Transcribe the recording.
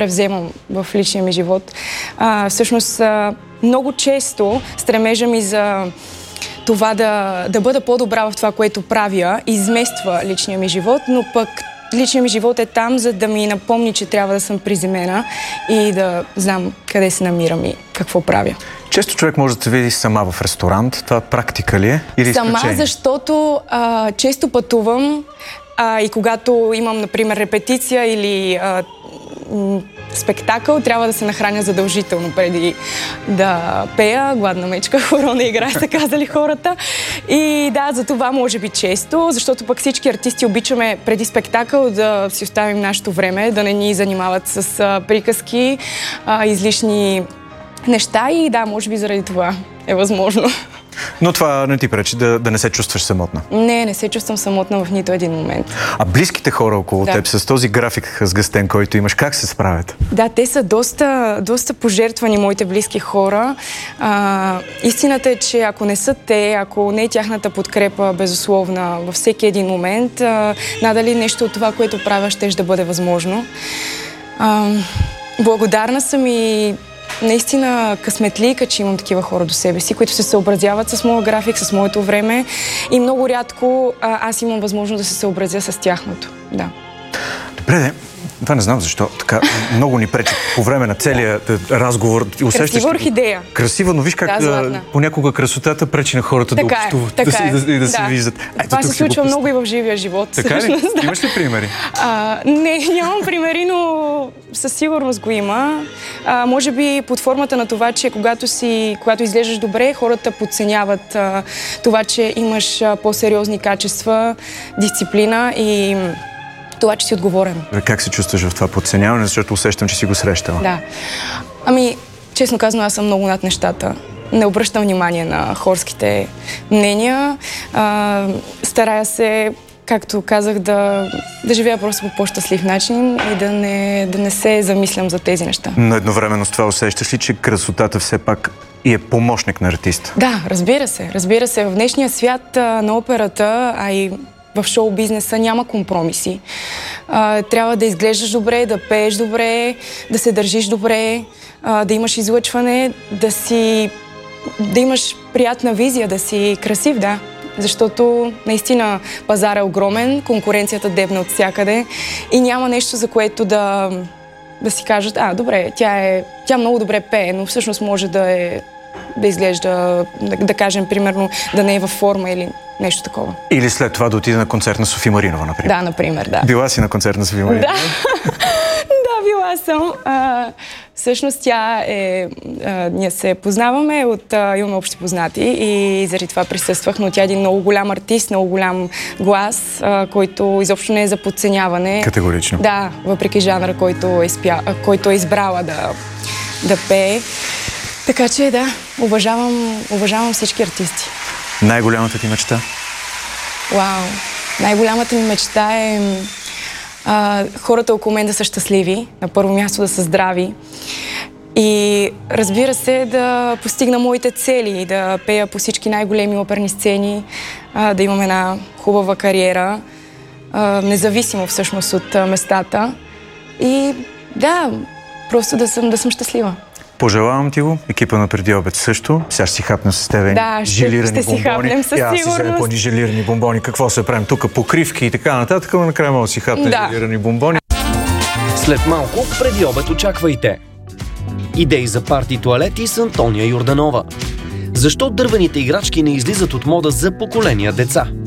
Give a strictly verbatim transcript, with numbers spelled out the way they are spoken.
превземам в личния ми живот. А, всъщност, а, много често стремежа ми за това да, да бъда по-добра в това, което правя, измества личния ми живот, но пък личният ми живот е там, за да ми напомни, че трябва да съм приземена и да знам къде се намирам и какво правя. Често човек може да се види сама в ресторант. Това практика ли е или изключение? Сама, защото а, често пътувам а, и когато имам, например, репетиция или а, м- спектакъл, трябва да се нахраня задължително преди да пея. Гладна мечка, хоро не играе, са казали хората. И да, за това може би често, защото пък всички артисти обичаме преди спектакъл да си оставим нашето време, да не ни занимават с а, приказки, а, излишни неща и да, може би заради това е възможно. Но това не ти пречи да, да не се чувстваш самотна? Не, не се чувствам самотна в нито един момент. А близките хора около да. теб, с този график сгъстен, който имаш, как се справят? Да, те са доста, доста пожертвани, моите близки хора. А, истината е, че ако не са те, ако не е тяхната подкрепа безусловна във всеки един момент, а, надали нещо от това, което правя, ще да бъде възможно. А, благодарна съм и наистина късметлийка, че имам такива хора до себе си, които се съобразяват с моя график, с моето време и много рядко а, аз имам възможност да се съобразя с тяхното. Да. Добре, де. Това не знам защо. Така много ни пречи по време на целия разговор. Усещаш, красива орхидея. Красива, но виж как да, понякога красотата пречи на хората така да общуват, е, да, е. да, да, да, да се да. виждат. Ето, това се случва много и в живия живот. Така ли? Да. Имаш ли примери? А, не, нямам примери, но със сигурност го има. А, може би под формата на това, че когато, си, когато изглеждаш добре, хората подценяват а, това, че имаш а, по-сериозни качества, дисциплина и това, че си отговорен. Как се чувстваш в това подценяване, защото усещам, че си го срещала? Да. Ами, честно казано, аз съм много над нещата. Не обръщам внимание на хорските мнения. А, старая се, както казах, да, да живея просто по по-щастлив начин и да не, да не се замислям за тези неща. Но едновременно с това усещаш ли, че красотата все пак и е помощник на артиста? Да, разбира се. Разбира се. В днешния свят а, на операта, а и в шоу-бизнеса няма компромиси. А, трябва да изглеждаш добре, да пееш добре, да се държиш добре, а, да имаш излъчване, да си, да имаш приятна визия, да си красив, да. Защото наистина пазар е огромен, конкуренцията дебне от всякъде и няма нещо, за което да, да си кажат, а, добре, тя, е, тя много добре пее, но всъщност може да е да изглежда, да, да кажем, примерно, да не е във форма или нещо такова. Или след това да отиде на концерт на Софи Маринова, например. Да, например, да. Била си на концерт на Софи Маринова? Да, да, била съм. А, всъщност тя е... А, ние се познаваме, от, а, имаме общи познати и заради това присъствах, но тя е един много голям артист, много голям глас, а, който изобщо не е за подценяване. Категорично. Да, въпреки жанра, който е, спя... който е избрала да, да пее. Така че да, уважавам, уважавам всички артисти. Най-голямата ти мечта? Вау! Най-голямата ми мечта е а, хората около мен да са щастливи, на първо място да са здрави и разбира се да постигна моите цели, да пея по всички най-големи оперни сцени, а, да имам една хубава кариера, а, независимо всъщност от а, местата и да, просто да съм, да съм щастлива. Пожелавам ти го. Екипа на Преди обед също. Сега ще си хапнем с тебе да, желирани ще, ще бомбони. Си хапнем със сигурност. Аз си взема по-ни желирани бомбони. Какво се правим тук? Покривки и така нататък, но накрая мога да си хапнем да. желирани бомбони. След малко Преди обед очаквайте. Идеи за парти тоалети с Антония Йорданова. Защо дървените играчки не излизат от мода за поколения деца?